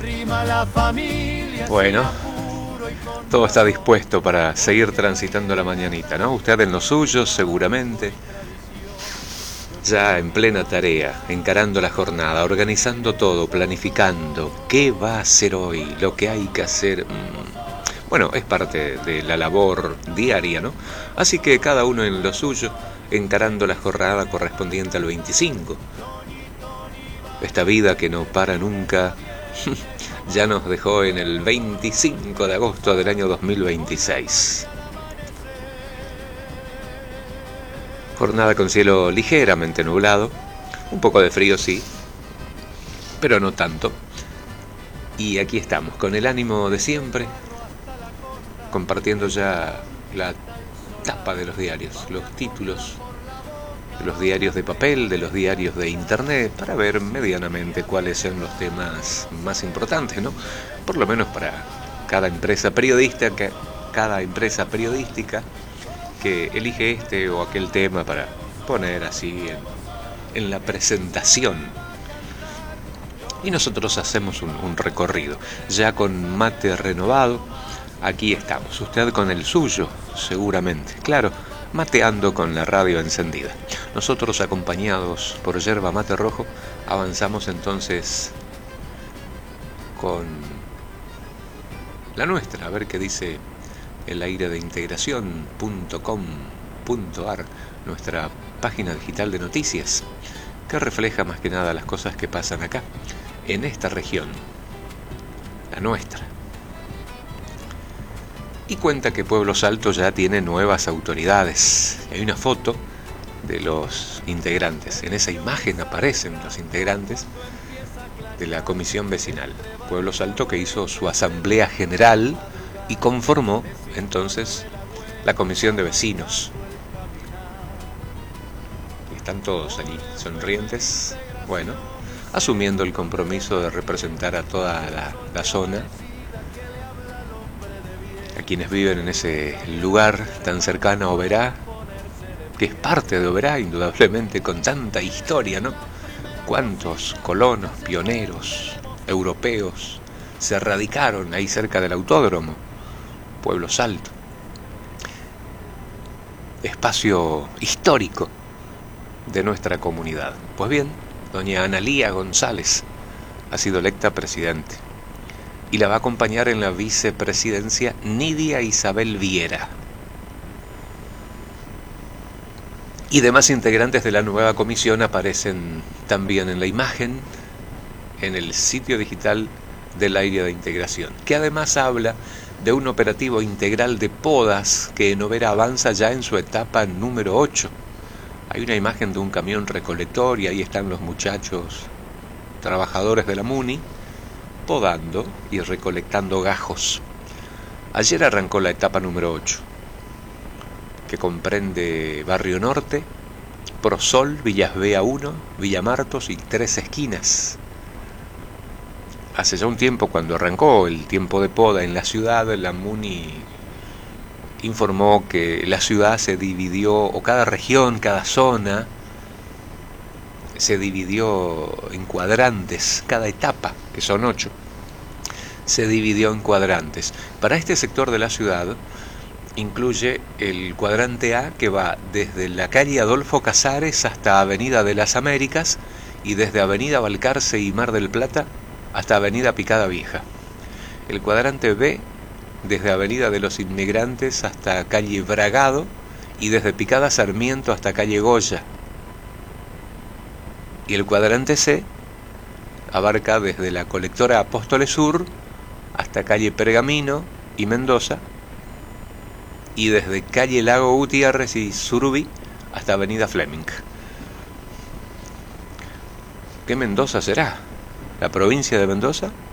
Bueno, todo está dispuesto para seguir transitando la mañanita, ¿no? Usted en lo suyo, seguramente, ya en plena tarea, encarando la jornada, organizando todo, planificando qué va a hacer hoy, lo que hay que hacer. Bueno, es parte de la labor diaria, ¿no? Así que cada uno en lo suyo, encarando la jornada correspondiente al 25. Esta vida que no para nunca ya nos dejó en el 25 de agosto del año 2026. Jornada con cielo ligeramente nublado, un poco de frío sí, pero no tanto. Y aquí estamos, con el ánimo de siempre, compartiendo ya la tapa de los diarios, los títulos de los diarios de papel, de los diarios de internet, para ver medianamente cuáles son los temas más importantes, ¿no? Por lo menos para cada empresa periodística que elige este o aquel tema para poner así en la presentación. Y nosotros hacemos un recorrido, ya con mate renovado. Aquí estamos, usted con el suyo, seguramente, claro, mateando con la radio encendida. Nosotros, acompañados por yerba mate rojo, avanzamos entonces con la nuestra, a ver qué dice el aire de integración.com.ar, nuestra página digital de noticias, que refleja más que nada las cosas que pasan acá, en esta región, la nuestra. Y cuenta que Pueblos Altos ya tiene nuevas autoridades. Hay una foto de los integrantes. En esa imagen aparecen los integrantes de la comisión vecinal. Pueblos Altos, que hizo su asamblea general y conformó entonces la comisión de vecinos. Están todos allí, sonrientes, bueno, asumiendo el compromiso de representar a toda la zona, a quienes viven en ese lugar tan cercano a Oberá, que es parte de Oberá, indudablemente, con tanta historia, ¿no? Cuántos colonos, pioneros, europeos se radicaron ahí cerca del autódromo, Pueblos Altos. Espacio histórico de nuestra comunidad. Pues bien, doña Analía González ha sido electa presidente y la va a acompañar en la vicepresidencia Nidia Isabel Viera. Y demás integrantes de la nueva comisión aparecen también en la imagen, en el sitio digital del área de integración, que además habla de un operativo integral de podas que en Oberá avanza ya en su etapa número 8. Hay una imagen de un camión recolector y ahí están los muchachos, trabajadores de la MUNI, podando y recolectando gajos. Ayer arrancó la etapa número 8, que comprende Barrio Norte, Prosol, Villas Bea 1, Villa Martos y Tres Esquinas. Hace ya un tiempo, cuando arrancó el tiempo de poda en la ciudad, la MUNI informó que la ciudad se dividió, o cada región, cada zona, se dividió en cuadrantes, cada etapa, que son 8, se dividió en cuadrantes. Para este sector de la ciudad incluye el cuadrante A, que va desde la calle Adolfo Casares hasta Avenida de las Américas, y desde Avenida Balcarce y Mar del Plata hasta Avenida Picada Vieja. El cuadrante B, desde Avenida de los Inmigrantes hasta calle Bragado, y desde Picada Sarmiento hasta calle Goya. Y el cuadrante C abarca desde la colectora Apóstoles Sur hasta calle Pergamino y Mendoza, y desde calle Lago Gutiérrez y Surubí hasta Avenida Fleming. ¿Qué Mendoza será? ¿La provincia de Mendoza?